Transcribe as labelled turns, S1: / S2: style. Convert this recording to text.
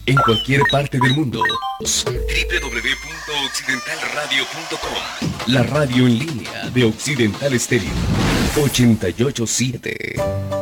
S1: en cualquier parte del mundo. www.occidentalradio.com, la radio en línea de Occidental Estéreo 887.